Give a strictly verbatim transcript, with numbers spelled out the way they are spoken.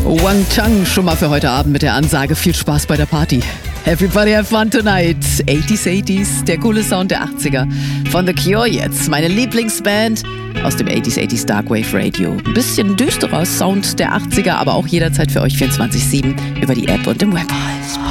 Wang Chang schon mal für heute Abend mit der Ansage, viel Spaß bei der Party. Everybody have fun tonight. achtziger, achtziger, der coole Sound der achtziger. Von The Cure jetzt, meine Lieblingsband aus dem achtziger, achtziger Darkwave Radio. Ein bisschen düsterer Sound der achtziger, aber auch jederzeit für euch vierundzwanzig sieben über die App und im Web.